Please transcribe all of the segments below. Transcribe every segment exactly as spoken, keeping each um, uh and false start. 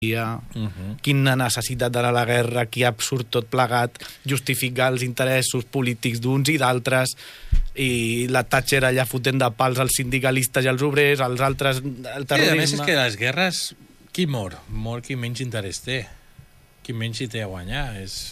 Uh-huh. Quina necessitat d'anar a la guerra, qui absurd tot plegat, justificar els interessos polítics d'uns i d'altres, i la Thatcher allà fotent de pals als sindicalistes i als obrers, als altres, el terrorisme... I a més és que les guerres, qui mor? Mor qui menys interès té. Qui menys hi té a guanyar, és...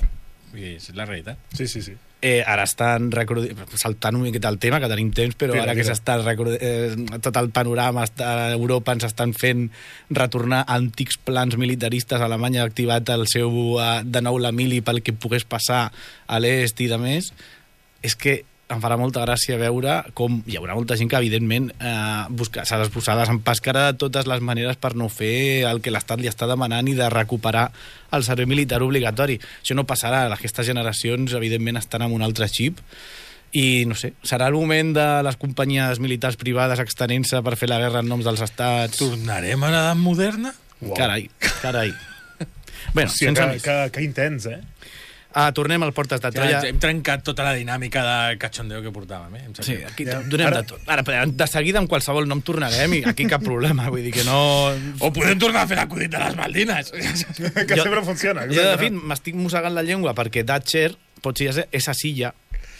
és la realitat. Sí, sí, sí. Eh, ara estan recordant, saltant una miqueta el tema, que tenim temps, però mira, ara que s'està eh, tot el panorama, està, a Europa ens estan fent retornar antics plans militaristes. Alemanya ha activat el seu, uh, de nou la mili pel que pogués passar a l'est i de més. És que em farà molta gràcia veure com hi haurà molta gent que, evidentment, eh, busca, s'ha de posar desempascara de totes les maneres per no fer el que l'Estat li està demanant i de recuperar el servei militar obligatori. Això no passarà. Aquestes generacions, evidentment, estan amb un altre xip i, no sé, serà el moment de les companyies militars privades extenent-se per fer la guerra en noms dels estats. Tornarem a l'edat moderna? Wow. Carai, carai. Bueno, Hòstia, sense que, més. que, que intens, eh? Ah, tornem al Portes de Troia. Ja, hem trencat tota la dinàmica de cachondeo que portàvem, eh? Sí, aquí ja, donem ara... de tot. Ara, de seguida, amb qualsevol nom tornarem i aquí cap problema. Vull dir que no... O podem tornar a fer l'acudit de les Maldinas. que jo, sempre funciona. Jo, de fet, m'estic mossegant la llengua perquè Thatcher potser ja sé, esa silla.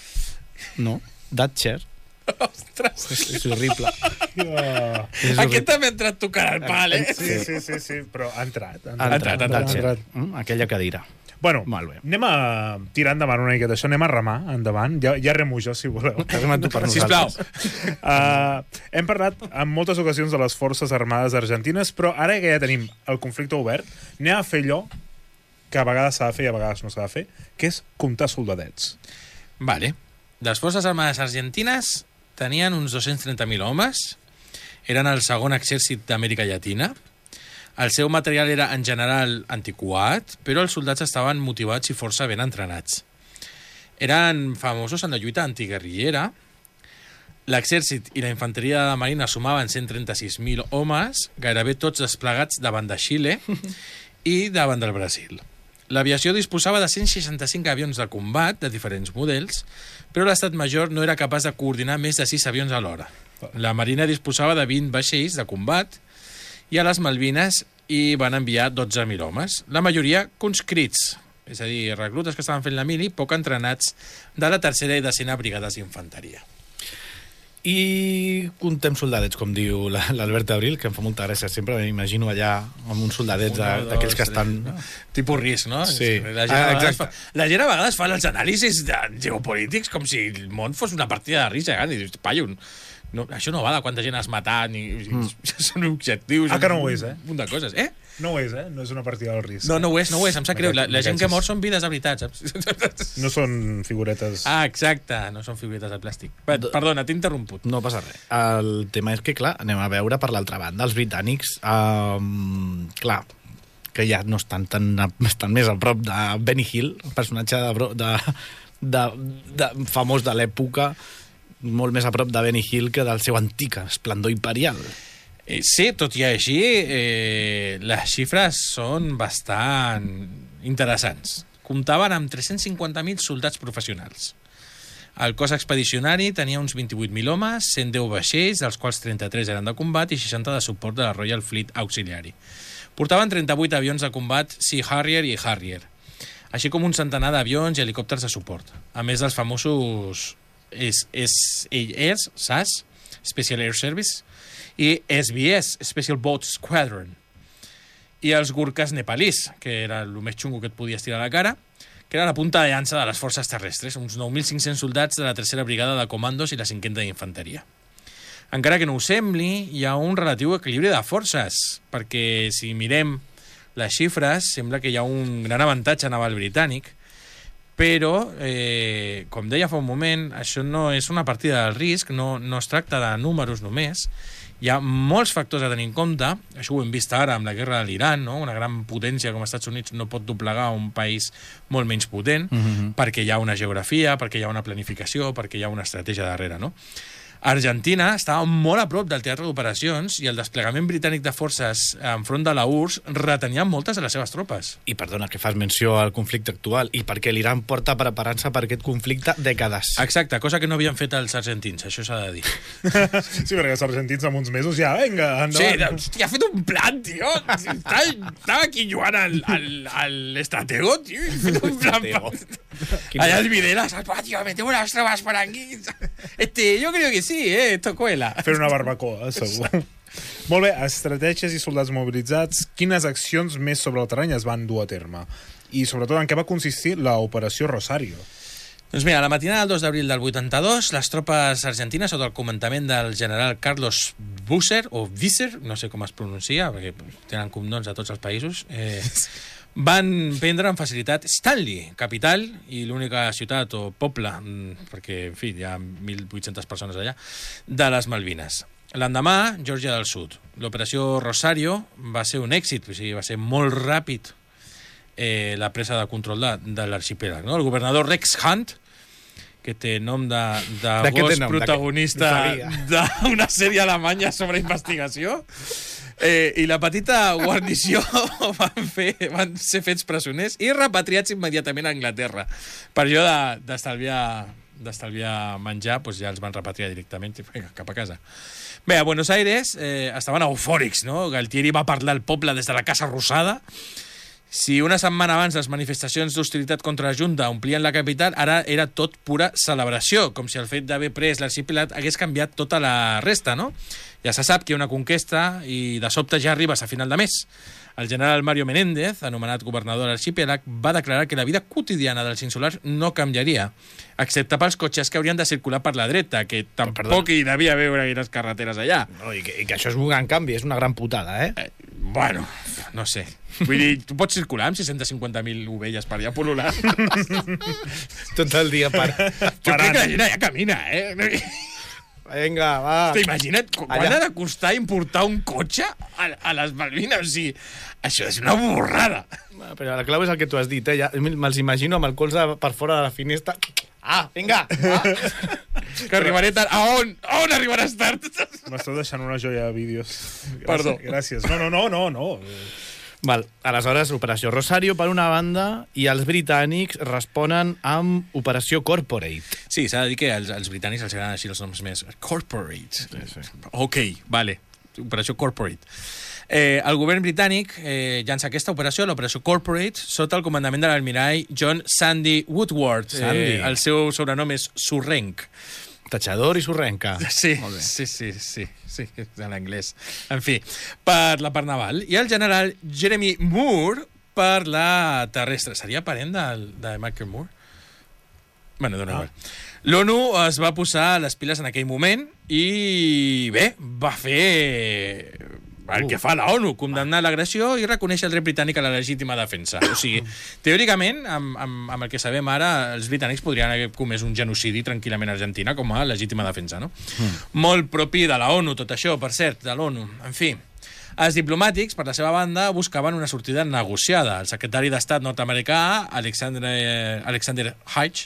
No, Thatcher. Ostres. És, és horrible. Oh. És Aquest també ha entrat tocant al pal, eh? Sí, sí, sí, sí, però ha entrat. Ha Ha entrat, entrat, entrat, Thatcher. entrat. Mm, aquella cadira. Bueno, Molt bé. anem a tirar endavant una miqueta això, anem a remar endavant. Ja, ja remo jo, si voleu. Rema tu per Sisplau. nosaltres. Uh, hem parlat en moltes ocasions de les Forces Armades Argentines, però ara que ja tenim el conflicte obert, anem a fer allò que a vegades s'ha de fer i a vegades no s'ha de fer, que és comptar soldadets. Vale. Les Forces Armades Argentines tenien uns dos-cents trenta mil homes, eren el segon exèrcit d'Amèrica Llatina. El seu material era, en general, antiquat, però els soldats estaven motivats i força ben entrenats. Eren famosos en la lluita antiguerrillera. L'exèrcit i la infanteria de la marina sumaven cent trenta-sis mil homes, gairebé tots desplegats davant de Xile i davant del Brasil. L'aviació disposava de cent seixanta-cinc avions de combat de diferents models, però l'Estat Major no era capaç de coordinar més de sis avions alhora. La marina disposava de vint vaixells de combat i a les Malvines hi van enviar dotze mil homes, la majoria conscrits, és a dir, reclutes que estaven fent la mili, poc entrenats, de la tercera i decena brigades d'infanteria. I contem soldadets, com diu l'Albert Abril, que em fa molta gràcia. Sempre m'imagino allà amb uns soldadets d'aquells que estan... Tipus risc, no? Sí. La gent, Ah, a vegades exacte. fa, la gent a vegades fa els anàlisis de geopolítics com si el món fos una partida de risc gegant i dius, paio, no, això no va de quanta gent has matat ni mm. són objectius. Ah, que no ho és, eh? Un munt de coses, eh? No ho és, eh? No és una partida del risc. No, no ho és, no ho és, em sap greu. La, la gent que Aquests- mor són vides de veritat, saps? No són figuretes... Ah, exacte, no són figurites de plàstic. Per, perdona, t'he interromput. No passa res. El tema és que, clar, anem a veure per l'altra banda. Els britànics, um, clar, que ja no estan, tan, estan més a prop de Benny Hill, el personatge de, de, de, de, famós de l'època, molt més a prop de Benny Hill que del seu antic esplendor imperial. Eh, sí, tot i així, eh, les xifres són bastant interessants. Comptaven amb tres-cents cinquanta mil soldats professionals. El cos expedicionari tenia uns vint-i-vuit mil homes, cent deu vaixells, dels quals trenta-tres eren de combat i seixanta de suport de la Royal Fleet Auxiliary. Portaven trenta-vuit avions de combat Sea Harrier i Harrier, així com un centenar d'avions i helicòpters de suport, a més dels famosos S A S, S A S, Special Air Service, i S B S, Special Boat Squadron, i els Gurkhas nepalís, que era el més xungo que et podies tirar a la cara, que era la punta de llança de les forces terrestres, uns nou mil cinc-cents soldats de la tercera brigada de comandos i la cinquena d'infanteria. Encara que no ho sembli, hi ha un relatiu equilibri de forces, perquè si mirem les xifres, sembla que hi ha un gran avantatge naval britànic, però, eh, com deia fa un moment, això no és una partida del risc, no, no es tracta de números només. Hi ha molts factors a tenir en compte, això ho hem vist ara amb la guerra de l'Iran, no? Una gran potència com els Estats Units no pot doblegar un país molt menys potent, Mm-hmm. perquè hi ha una geografia, perquè hi ha una planificació, perquè hi ha una estratègia darrere, no? Argentina estava molt a prop del teatre d'operacions i el desplegament britànic de forces enfront de la U R S S retenia moltes de les seves tropes. I perdona que fas menció al conflicte actual i perquè l'Iran porta preparant-se per aquest conflicte dècades. Exacte, cosa que no havien fet els argentins, això s'ha de dir. Sí, perquè els argentins amb uns mesos ja, vinga, endavant. Sí, hòstia, ha fet un plan, tio. Estava, estava aquí jugant al, al, al estratego, tio, i ha fet un plan. Allá el Videras, tío, metemos las tropas por aquí. Este, yo creo que sí, eh, esto cuela. Fer una barbacoa, segur. Molt bé, estratègies i soldats mobilitzats, quines accions més sobre el terreny es van dur a terme? I sobretot en què va consistir l'operació Rosario? Doncs mira, la matinada del dos d'abril del vuitanta-dos, les tropes argentines, sota el comandament del general Carlos Busser, o Visser, no sé com es pronuncia, perquè tenen cognoms a tots els països, eh, van prendre amb facilitat Stanley, capital, i l'única ciutat o poble, perquè, en fi, hi ha mil vuit-centes persones allà, de les Malvines. L'endemà, Geòrgia del Sud. L'operació Rosario va ser un èxit, o sigui, va ser molt ràpid eh, la presa de control de, de l'arxipèlag. No? El governador Rex Hunt, que té nom de, de, de gos nom? protagonista d'una sèrie alemanya sobre investigació, eh, i la petita guarnició van, fer, van ser fets presoners i repatriats immediatament a Anglaterra. Per allò d'estalviar d'estalviar menjar, doncs ja els van repatriar directament i vinga, cap a casa. Bé, a Buenos Aires eh, estaven eufòrics, no? Galtieri va parlar al poble des de la Casa Rosada. Si una setmana abans les manifestacions d'hostilitat contra la Junta omplien la capital, ara era tot pura celebració, com si el fet d'haver pres l'arxipèlag hagués canviat tota la resta, no? Ja se sap que hi ha una conquesta i de sobte ja arribes a final de mes. El general Mario Menéndez, anomenat governador de l'arxipèlag, va declarar que la vida quotidiana dels insulars no canviaria, excepte pels cotxes que haurien de circular per la dreta, que tampoc hi devia haver les carreteres allà. No, i, que, I que això és un gran canvi, és una gran putada, eh? eh bueno, no sé. Vull dir, tu pots circular amb sis-cents cinquanta mil ovelles per allà pol·lular? Tot el dia per... Jo crec que la gent allà camina, eh? Vinga, va. T'imagina't quan allà ha de costar importar un cotxe a, a les Malvines? O sigui, això és una borrada. Però la clau és el que tu has dit, eh? Ja, me'ls imagino amb el colze per fora de la finestra. Ah, vinga! Ah. Que arribaré tard. A on? A on arribaràs tard? M'esteu deixant una joia de vídeos. Gràcies, Perdó. Gràcies. No, no, no, no, no. Val, aleshores, Operació Rosario per una banda i els britànics responen amb Operació Corporate. Sí, s'ha de dir que als, als britànics els agraden així els noms més Corporate. Sí, sí. Ok, vale. Operació Corporate. Eh, el govern britànic eh, llança aquesta operació, l'operació Corporate, sota el comandament de l'almirall John Sandy Woodward. Sandy. Eh, el seu sobrenom és Sorrenc. Tachador i sorrenca. Sí, sí, sí, sí, sí, en anglès. En fi, per la part naval. I el general Jeremy Moore per la terrestre. Seria parent del, de Michael Moore? Bueno, dona igual. Ah. L'ONU es va posar les piles en aquell moment i, bé, va fer el que fa la ONU, condemnar l'agressió i reconèixer el dret britànic a la legítima defensa. O sigui, teòricament, amb, amb, amb el que sabem ara, els britànics podrien haver comès un genocidi tranquil·lament a Argentina com a legítima defensa, no? Mm. Molt propi de la ONU, tot això, per cert, de l'ONU. En fi, els diplomàtics, per la seva banda, buscaven una sortida negociada. El secretari d'Estat nord-americà, Alexander, Alexander Haig,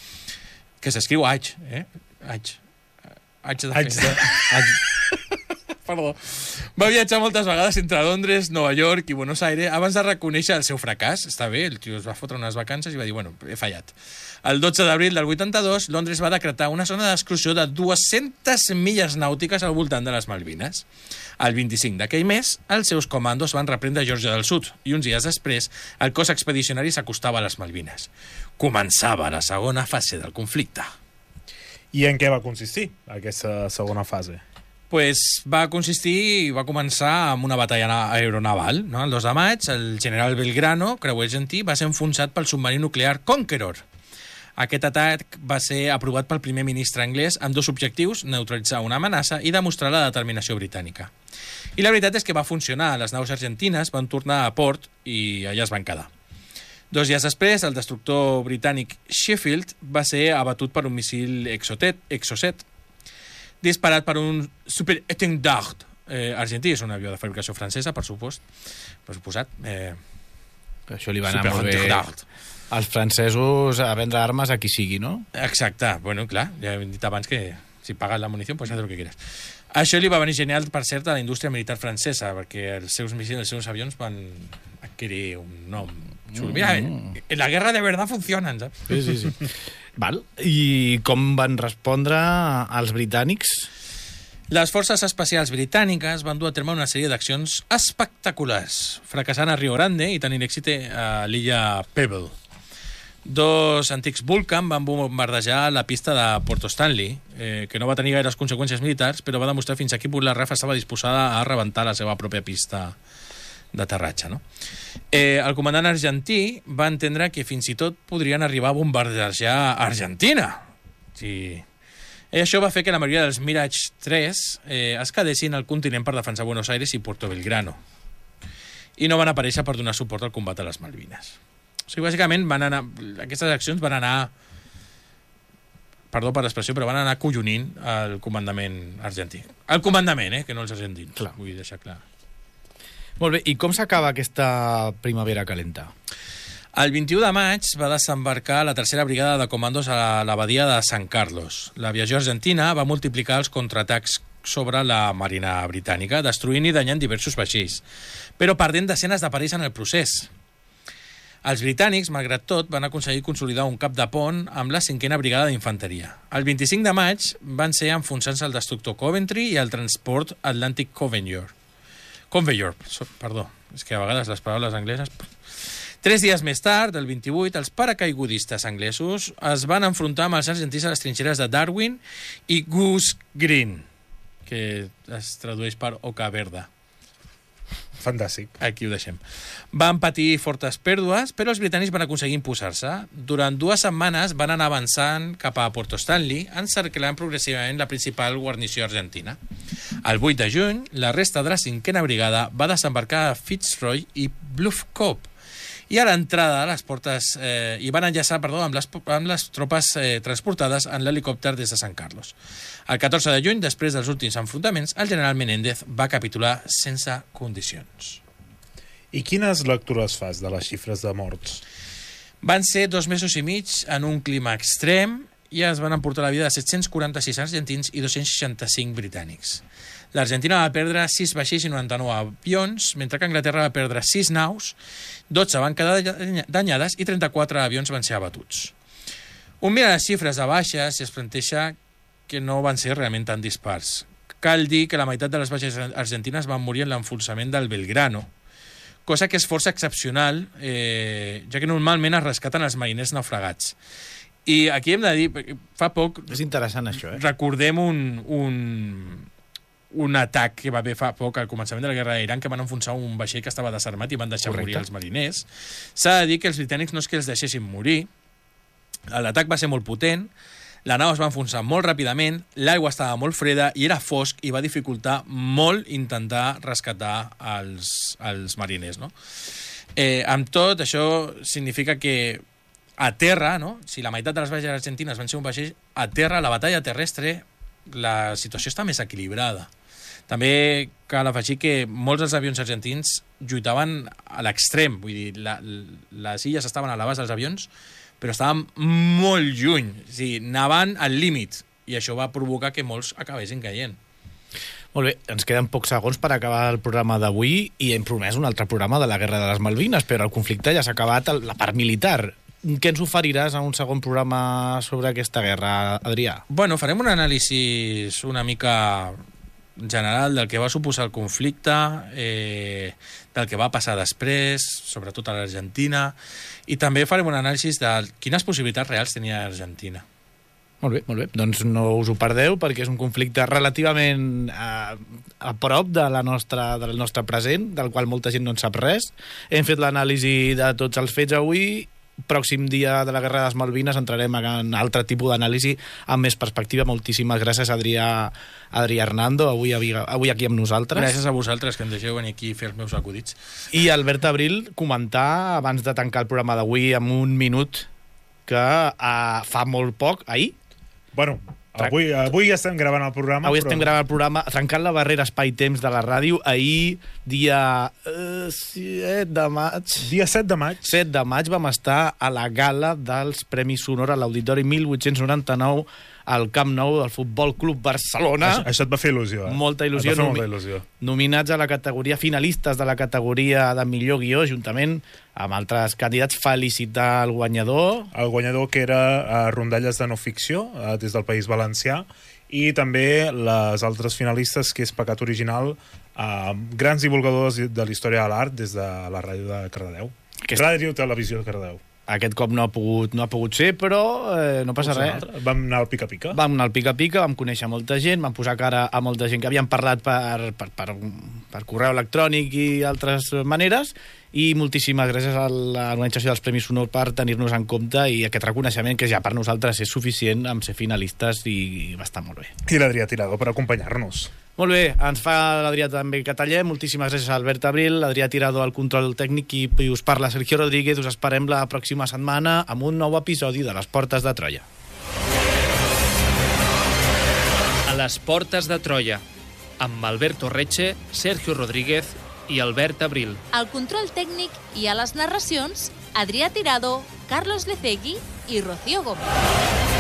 que s'escriu Haig, eh? Haig. Haig de Haig de... Haig... Perdó. Va viatjar moltes vegades entre Londres, Nova York i Buenos Aires abans de reconèixer el seu fracàs. Està bé, el tio es va fotre unes vacances i va dir, bueno, he fallat. El dotze d'abril del vuitanta-dos, Londres va decretar una zona d'exclusió de dues-centes milles nàutiques al voltant de les Malvines. El vint-i-cinc d'aquell mes, els seus comandos van reprendre Geòrgia del Sud i uns dies després el cos expedicionari s'acostava a les Malvines. Començava la segona fase del conflicte. I en què va consistir aquesta segona fase? Pues va consistir i va començar amb una batalla aeronaval. No? El dos de maig, el general Belgrano, creuer argentí, va ser enfonsat pel submarí nuclear Conqueror. Aquest atac va ser aprovat pel primer ministre anglès amb dos objectius, neutralitzar una amenaça i demostrar la determinació britànica. I la veritat és que va funcionar. Les naus argentines van tornar a port i allà es van quedar. Dos dies després, el destructor britànic Sheffield va ser abatut per un missil Exocet, Exocet disparat per un Super-Étendard eh, argentí. És un avió de fabricació francesa, per supost. Per suposat. Eh, Això li va anar molt bé als francesos a vendre armes a qui sigui, no? Exacte. Bueno, clar, ja hem dit abans que si pagas la munició, pues haz lo que quieras. Això li va venir genial, per cert, a la indústria militar francesa, perquè els seus missils, els seus avions van adquirir un nom xulo. Mira, mm. en la guerra de verdad funcionen, saps? Sí, sí, sí. Val. I com van respondre els britànics? Les forces especials britàniques van dur a terme una sèrie d'accions espectaculars, fracassant a Rio Grande i tenint èxit a l'illa Pebble. Dos antics Vulcan van bombardejar la pista de Porto Stanley, eh, que no va tenir gaires conseqüències militars, però va demostrar fins a quin punt la R A F estava disposada a rebentar la seva pròpia pista d'aterratge. No? Eh, el comandant argentí va entendre que fins i tot podrien arribar a bombardejar Argentina. Sí. I això va fer que la majoria dels Mirage tres eh, es quedessin al continent per defensar Buenos Aires i Puerto Belgrano. I no van aparèixer per donar suport al combat a les Malvines. O sigui, bàsicament, van anar, aquestes accions van anar, perdó per l'expressió, però van anar collonint el comandament argentí. El comandament, eh, que no els argentins. Clar. Vull deixar clar. Molt bé, i com s'acaba aquesta primavera calenta? El vint-i-u de maig va desembarcar la tercera brigada de comandos a l'abadia de San Carlos. L'aviació argentina va multiplicar els contraatacs sobre la marina britànica, destruint i danyant diversos vaixells, però perdent desenes de perills en el procés. Els britànics, malgrat tot, van aconseguir consolidar un cap de pont amb la cinquena brigada d'infanteria. El vint-i-cinc de maig van ser enfonsant-se el destructor Coventry i el transport Atlantic Conveyor. Conveyor, perdó, és que a vegades les paraules angleses... Tres dies més tard, el vint-i-vuit, els paracaigudistes anglesos es van enfrontar amb els argentins a les trinxeres de Darwin i Goose Green, que es tradueix per Oca Verda. Fantàstic. Aquí ho deixem. Van patir fortes pèrdues, però els britànics van aconseguir imposar-se. Durant dues setmanes van anar avançant cap a Porto Stanley, encerclant progressivament la principal guarnició argentina. El vuit de juny, la resta de la cinquena brigada va desembarcar a Fitzroy i Bluff Cove, i a l'entrada les portes eh, i van enllaçar perdó, amb, les, amb les tropes eh, transportades en l'helicòpter des de San Carlos. El catorze de juny, després dels últims enfrontaments, el general Menéndez va capitular sense condicions. I quines lectures fas de les xifres de morts? Van ser dos mesos i mig en un clima extrem i es van emportar la vida de set-cents quaranta-sis argentins i dos-cents seixanta-cinc britànics. L'Argentina va perdre sis vaixells i noranta-nou avions, mentre que Anglaterra va perdre sis naus, dotze van quedar danyades i trenta-quatre avions van ser abatuts. Un mira les xifres de baixes i es planteja que no van ser realment tan dispars. Cal dir que la meitat de les baixes argentines van morir en l'enfonsament del Belgrano, cosa que és força excepcional, eh, ja que normalment es rescaten els mariners naufragats. I aquí hem de dir, fa poc... És interessant això, eh? Recordem un... un un atac que va haver fa poc al començament de la guerra d'Iran, que van enfonsar un vaixell que estava desarmat i van deixar Correcte. Morir els mariners. S'ha de dir que els britànics no és que els deixessin morir. L'atac va ser molt potent, la nau es va enfonsar molt ràpidament, l'aigua estava molt freda i era fosc i va dificultar molt intentar rescatar els, els mariners. No? Eh, amb tot, això significa que a terra, no? Si la meitat de les baixes argentines van ser un vaixell, a terra, la batalla terrestre, la situació està més equilibrada. També cal afegir que molts dels avions argentins lluitaven a l'extrem, vull dir, la, les illes estaven a l'abast dels avions, però estaven molt lluny, o sigui, anaven al límit, i això va provocar que molts acabessin caient. Molt bé, ens queden pocs segons per acabar el programa d'avui i hem promès un altre programa de la Guerra de les Malvines, però el conflicte ja s'ha acabat, la part militar. Què ens oferiràs a un segon programa sobre aquesta guerra, Adrià? Bueno, farem un anàlisi una mica general del que va suposar el conflicte, eh, del que va passar després, sobretot a l'Argentina, i també farem un anàlisi de quines possibilitats reals tenia l'Argentina. Molt bé, molt bé. Doncs no us ho perdeu, perquè és un conflicte relativament a, a prop de la nostra, del nostre present, del qual molta gent no en sap res. Hem fet l'anàlisi de tots els fets avui. Pròxim dia de la Guerra de les Malvines entrarem en altre tipus d'anàlisi amb més perspectiva. Moltíssimes gràcies, Adrià, Adrià Hernando, avui, avui aquí amb nosaltres. Gràcies a vosaltres, que em deixeu venir aquí a fer els meus acudits. I Albert Abril, comentar, abans de tancar el programa d'avui, amb un minut, que uh, fa molt poc, ahir... Bueno, avui, avui ja estem gravant el programa. Avui però... estem gravant el programa, trencant la barrera espai-temps de la ràdio. Ahir, dia uh, set de maig... Dia set de maig. set de maig vam estar a la gala dels Premis Sonora a l'Auditori mil vuit-cents noranta-nou al Camp Nou del Futbol Club Barcelona. Això, això et va fer il·lusió, eh? Molta il·lusió. Et va fer Nomi molta il·lusió. Nominats a la categoria, finalistes de la categoria de millor guió, juntament amb altres candidats. Felicitar el guanyador. El guanyador, que era a Rondalles de no ficció, eh, des del País Valencià, i també les altres finalistes, que és Pecat Original, eh, grans divulgadors de la història de l'art des de la ràdio de Cardedeu. Aquest... Ràdio Televisió de Cardedeu. Aquest cop no ha pogut, no ha pogut ser, però eh, no passa res. Vam anar al pica-pica. Vam anar al pica-pica, vam conèixer molta gent, vam posar cara a molta gent que havíem parlat per, per, per, per correu electrònic i altres maneres, i moltíssimes gràcies a l'organització dels Premis Sonor per tenir-nos en compte, i aquest reconeixement que ja per nosaltres és suficient amb ser finalistes, i va estar molt bé. I l'Adrià Tirado per acompanyar-nos. Molt bé, ens fa l'Adrià també Catallé. Moltíssimes gràcies a Albert Abril, l'Adrià Tirado al control tècnic, i, i us parla Sergio Rodríguez. Us esperem la pròxima setmana amb un nou episodi de Les Portes de Troia. A Les Portes de Troia, amb Alberto Reche, Sergio Rodríguez i Albert Abril. Al control tècnic i a les narracions, Adrià Tirado, Carlos Lecegui i Rocío Gómez.